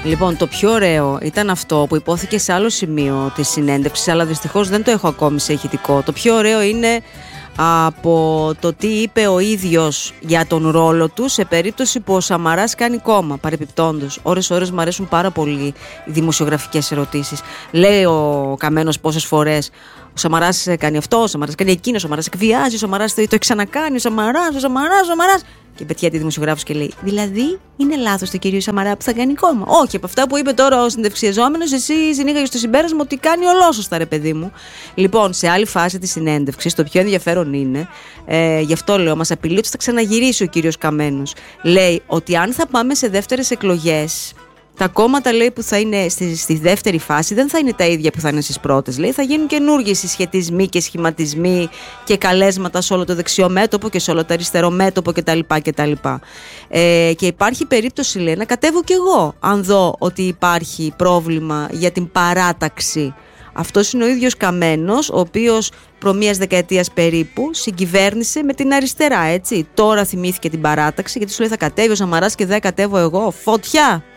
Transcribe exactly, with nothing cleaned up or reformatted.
Λοιπόν, το πιο ωραίο ήταν αυτό που υπόθηκε σε άλλο σημείο της συνέντευξης, αλλά δυστυχώς δεν το έχω ακόμη σε ηχητικό. Το πιο ωραίο είναι από το τι είπε ο ίδιος για τον ρόλο του σε περίπτωση που ο Σαμαράς κάνει κόμμα. Παρεπιπτόντως, ώρες ώρες μου αρέσουν πάρα πολύ οι δημοσιογραφικές ερωτήσεις. Λέει ο Καμένος πόσες φορές ο Σαμαράς κάνει αυτό, ο Σαμαράς κάνει εκείνο, ο Σαμαράς εκβιάζει, ο Σαμαράς το έχει ξανακάνει, ο Σαμαράς, ο Σαμαράς, ο Σαμαράς. Και πετιέται δημοσιογράφος και λέει: δηλαδή είναι λάθος το κύριο Σαμαρά που θα κάνει κόμμα? Όχι, από αυτά που είπε τώρα ο συνεντευξιαζόμενος, εσύ συνήγαγες στο συμπέρασμα ότι κάνει ολόσωστα, ρε παιδί μου. Λοιπόν, σε άλλη φάση της συνέντευξης, το πιο ενδιαφέρον είναι, ε, γι' αυτό λέω, μας απειλεί ότι θα ξαναγυρίσει ο κύριος Καμένος. Λέει ότι αν θα πάμε σε δεύτερες εκλογές, τα κόμματα, λέει, που θα είναι στη, στη δεύτερη φάση δεν θα είναι τα ίδια που θα είναι στις πρώτες. Λέει, θα γίνουν καινούργιοι συσχετισμοί και σχηματισμοί και καλέσματα σε όλο το δεξιό μέτωπο και σε όλο το αριστερό μέτωπο κτλ. κτλ. Ε, και υπάρχει περίπτωση, λέει, να κατέβω κι εγώ αν δω ότι υπάρχει πρόβλημα για την παράταξη. Αυτός είναι ο ίδιος Καμένος, ο οποίος προ μίας δεκαετίας περίπου συγκυβέρνησε με την αριστερά, έτσι. Τώρα θυμήθηκε την παράταξη γιατί σου λέει θα κατέβει ο Σαμαράς και δεν κατέβω εγώ. Φωτιά!